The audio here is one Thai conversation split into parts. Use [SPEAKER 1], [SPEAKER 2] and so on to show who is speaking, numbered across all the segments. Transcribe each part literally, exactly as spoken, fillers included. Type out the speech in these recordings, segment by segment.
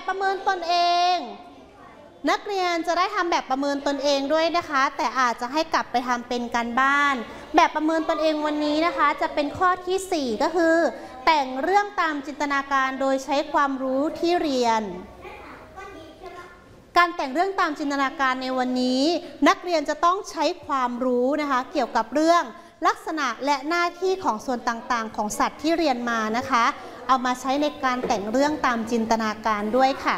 [SPEAKER 1] ประเมินตนเองนักเรียนจะได้ทำแบบประเมินตนเองด้วยนะคะแต่อาจจะให้กลับไปทำเป็นการบ้านแบบประเมินตนเองวันนี้นะคะจะเป็นข้อที่สี่ก็คือแต่งเรื่องตามจินตนาการโดยใช้ความรู้ที่เรียนการแต่งเรื่องตามจินตนาการในวันนี้นักเรียนจะต้องใช้ความรู้นะคะเกี่ยวกับเรื่องลักษณะและหน้าที่ของส่วนต่างๆของสัตว์ที่เรียนมานะคะเอามาใช้ในการแต่งเรื่องตามจินตนาการด้วยค่ะ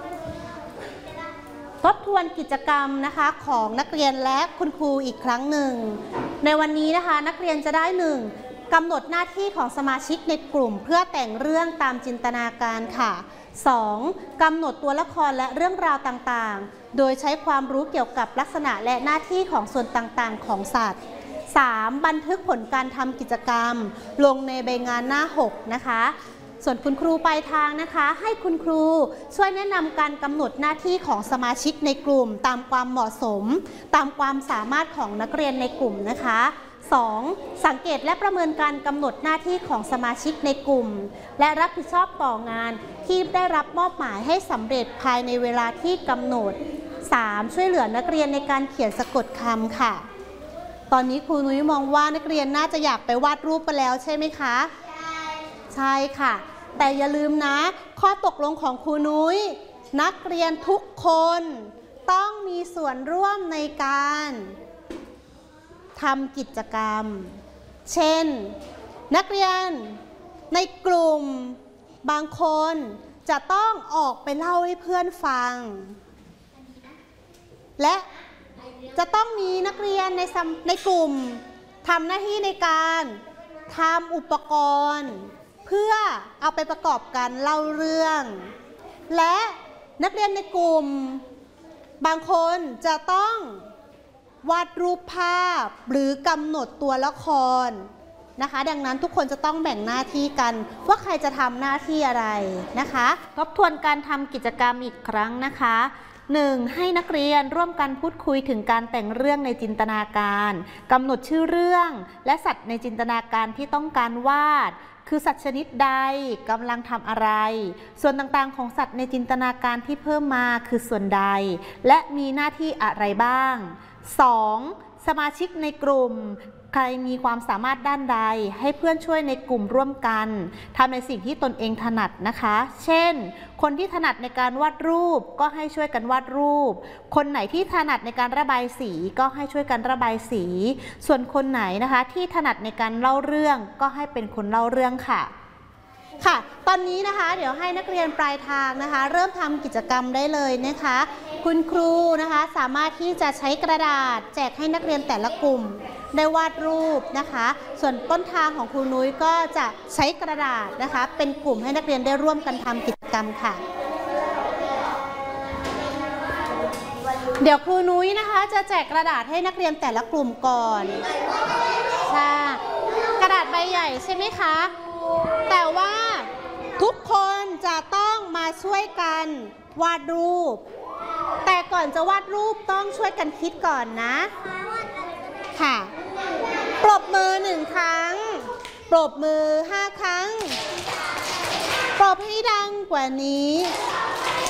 [SPEAKER 1] ทบทวนกิจกรรมนะคะของนักเรียนและคุณครูอีกครั้งหนึ่งในวันนี้นะคะนักเรียนจะได้หนึ่งกำหนดหน้าที่ของสมาชิกในกลุ่มเพื่อแต่งเรื่องตามจินตนาการค่ะสองกำหนดตัวละครและเรื่องราวต่างๆโดยใช้ความรู้เกี่ยวกับลักษณะและหน้าที่ของส่วนต่างๆของสัตว์สามบันทึกผลการทำกิจกรรมลงในใบงานหน้าหกนะคะส่วนคุณครูปลายทางนะคะให้คุณครูช่วยแนะนำการกำหนดหน้าที่ของสมาชิกในกลุ่มตามความเหมาะสมตามความสามารถของนักเรียนในกลุ่มนะคะสองสังเกตและประเมินการกำหนดหน้าที่ของสมาชิกในกลุ่มและรับผิดชอบต่องานที่ได้รับมอบหมายให้สำเร็จภายในเวลาที่กำหนดสามช่วยเหลือนักเรียนในการเขียนสะกดคำค่ะตอนนี้ครูนุ้ยมองว่านักเรียนน่าจะอยากไปวาดรูปไปแล้วใช่ไหมคะใช่ใช่ค่ะแต่อย่าลืมนะข้อตกลงของครูนุ้ยนักเรียนทุกคนต้องมีส่วนร่วมในการทำกิจกรรมเช่นนักเรียนในกลุ่มบางคนจะต้องออกไปเล่าให้เพื่อนฟังและจะต้องมีนักเรียนในในกลุ่มทำหน้าที่ในการทำอุปกรณ์เพื่อเอาไปประกอบการเล่าเรื่องและนักเรียนในกลุ่มบางคนจะต้องวาดรูปภาพหรือกำหนดตัวละครนะคะดังนั้นทุกคนจะต้องแบ่งหน้าที่กันว่าใครจะทำหน้าที่อะไรนะคะทบทวนการทำกิจกรรมอีกครั้งนะคะหนึ่งให้นักเรียนร่วมกันพูดคุยถึงการแต่งเรื่องในจินตนาการกำหนดชื่อเรื่องและสัตว์ในจินตนาการที่ต้องการวาดคือสัตว์ชนิดใดกำลังทำอะไรส่วนต่างๆของสัตว์ในจินตนาการที่เพิ่มมาคือส่วนใดและมีหน้าที่อะไรบ้างสองสมาชิกในกลุ่มใครมีความสามารถด้านใดให้เพื่อนช่วยในกลุ่มร่วมกันทำในสิ่งที่ตนเองถนัดนะคะเช่นคนที่ถนัดในการวาดรูปก็ให้ช่วยกันวาดรูปคนไหนที่ถนัดในการระบายสีก็ให้ช่วยกันระบายสีส่วนคนไหนนะคะที่ถนัดในการเล่าเรื่องก็ให้เป็นคนเล่าเรื่องค่ะค่ะตอนนี้นะคะเดี๋ยวให้นักเรียนปลายทางนะคะเริ่มทำกิจกรรมได้เลยนะคะคุณครูนะคะสามารถที่จะใช้กระดาษแจกให้นักเรียนแต่ละกลุ่มได้วาดรูปนะคะส่วนต้นทางของครูนุ้ยก็จะใช้กระดาษนะคะเป็นกลุ่มให้นักเรียนได้ร่วมกันทำกิจกรรมค่ะเดี๋ยวครูนุ้ยนะคะจะแจกกระดาษให้นักเรียนแต่ละกลุ่มก่อนค่ะกระดาษใบใหญ่ใช่ไหมคะแต่ว่าทุกคนจะต้องมาช่วยกันวาดรูปแต่ก่อนจะวาดรูปต้องช่วยกันคิดก่อนนะค่ะปรบมือหนึ่งครั้งปรบมือห้าครั้งปรบให้ดังกว่านี้